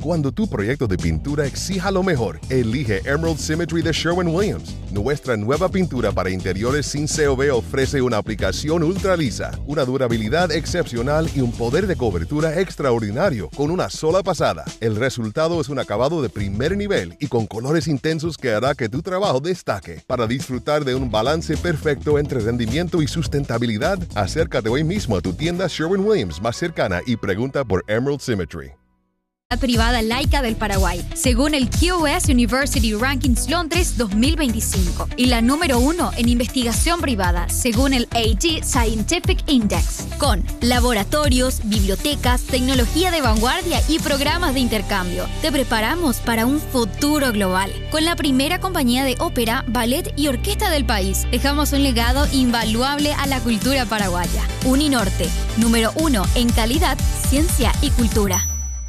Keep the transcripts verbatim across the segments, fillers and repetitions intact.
Cuando tu proyecto de pintura exija lo mejor, elige Emerald Symmetry de Sherwin-Williams. Nuestra nueva pintura para interiores sin C O V ofrece una aplicación ultra lisa, una durabilidad excepcional y un poder de cobertura extraordinario con una sola pasada. El resultado es un acabado de primer nivel y con colores intensos que hará que tu trabajo destaque. Para disfrutar de un balance perfecto entre rendimiento y sustentabilidad, acércate hoy mismo a tu tienda Sherwin-Williams más cercana y pregunta por Emerald Symmetry. Privada laica del Paraguay, según el Q O S University Rankings Londres dos mil veinticinco, y la número uno en investigación privada, según el A G Scientific Index, con laboratorios, bibliotecas, tecnología de vanguardia y programas de intercambio. Te preparamos para un futuro global. Con la primera compañía de ópera, ballet y orquesta del país, dejamos un legado invaluable a la cultura paraguaya. Uninorte, número uno en calidad, ciencia y cultura.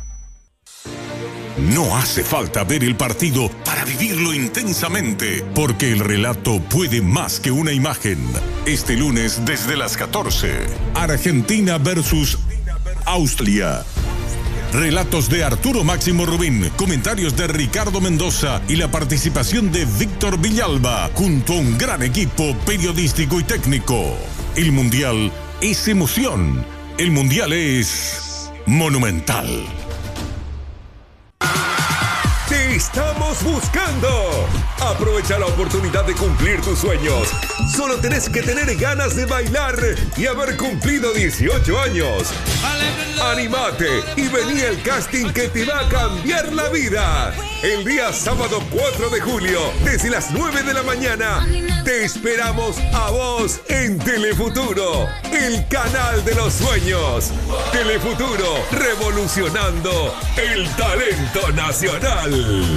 No hace falta ver el partido para vivirlo intensamente, porque el relato puede más que una imagen. Este lunes desde las catorce, Argentina versus Austria. Relatos de Arturo Máximo Rubín, comentarios de Ricardo Mendoza y la participación de Víctor Villalba, junto a un gran equipo periodístico y técnico. El Mundial es emoción. El Mundial es Monumental. ¡Te estamos buscando! Aprovecha la oportunidad de cumplir tus sueños. Solo tenés que tener ganas de bailar y haber cumplido dieciocho años. ¡Anímate y vení al casting que te va a cambiar la vida! El día sábado cuatro de julio, desde las nueve de la mañana, te esperamos a vos en Telefuturo, el canal de los sueños. Telefuturo, revolucionando el talento nacional.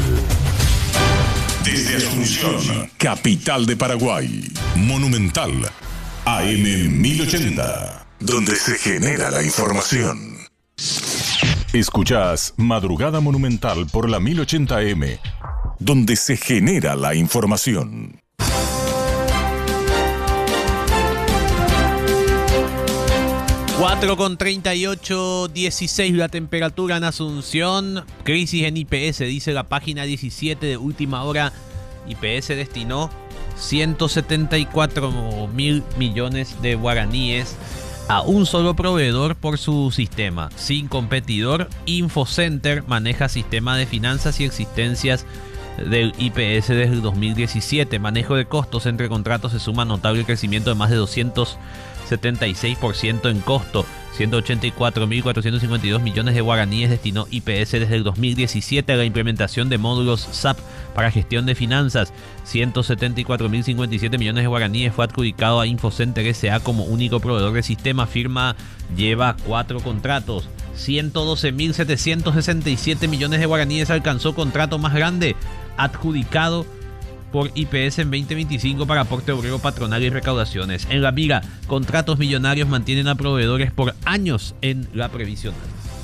Desde Asunción, capital de Paraguay, Monumental, A M mil ochenta, donde se genera la información. Escuchás Madrugada Monumental por la mil ochenta A M, donde se genera la información. cuatro con treinta y ocho, dieciséis la temperatura en Asunción. Crisis en I P S, dice la página diecisiete de Última Hora. I P S destinó ciento setenta y cuatro mil millones de guaraníes a un solo proveedor por su sistema. Sin competidor, Infocenter maneja sistema de finanzas y existencias del I P S desde el dos mil diecisiete. Manejo de costos entre contratos se suma notable crecimiento de más de doscientos setenta y seis por ciento en costo. ciento ochenta y cuatro mil cuatrocientos cincuenta y dos millones de guaraníes destinó I P S desde el dos mil diecisiete a la implementación de módulos S A P para gestión de finanzas. ciento setenta y cuatro mil cincuenta y siete millones de guaraníes fue adjudicado a Infocenter S A como único proveedor del sistema. Firma lleva cuatro contratos. ciento doce mil setecientos sesenta y siete millones de guaraníes alcanzó contrato más grande adjudicado por I P S en veinte veinticinco para aporte obrero patronal y recaudaciones. En la mira, contratos millonarios mantienen a proveedores por años en la previsional.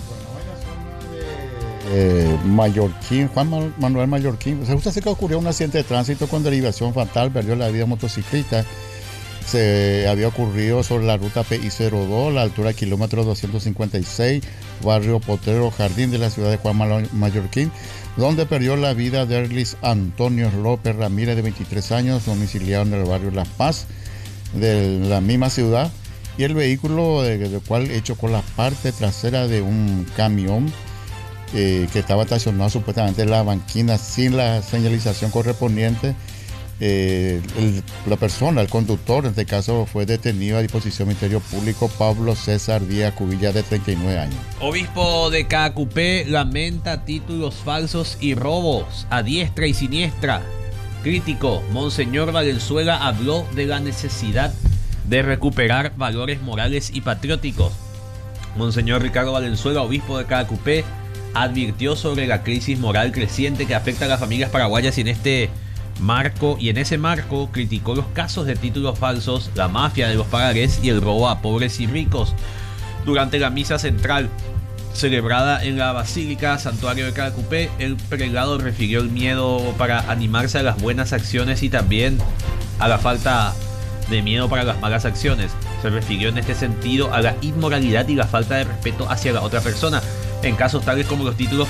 Eh, Mallorquín, Juan Manuel Mallorquín, se justo hace que ocurrió un accidente de tránsito con derivación fatal, perdió la vida motociclista. Se había ocurrido sobre la ruta P I cero dos, a la altura del kilómetro doscientos cincuenta y seis, barrio Potrero Jardín de la ciudad de Juan Mallorquín, donde perdió la vida Derlis Antonio López Ramírez, de veintitrés años, domiciliado en el barrio La Paz de la misma ciudad, y el vehículo, del cual chocó la parte trasera de un camión eh, que estaba estacionado supuestamente en la banquina sin la señalización correspondiente. Eh, el, la persona, el conductor, en este caso, fue detenido a disposición del Ministerio Público, Pablo César Díaz Cubilla, de treinta y nueve años. Obispo de Caacupé lamenta títulos falsos y robos a diestra y siniestra. Crítico, Monseñor Valenzuela habló de la necesidad de recuperar valores morales y patrióticos. Monseñor Ricardo Valenzuela, obispo de Caacupé, advirtió sobre la crisis moral creciente que afecta a las familias paraguayas y en este marco y en ese marco criticó los casos de títulos falsos, la mafia de los pagarés y el robo a pobres y ricos. Durante la misa central celebrada en la Basílica Santuario de Caacupé, el prelado refirió el miedo para animarse a las buenas acciones y también a la falta de miedo para las malas acciones. Se refirió en este sentido a la inmoralidad y la falta de respeto hacia la otra persona en casos tales como los títulos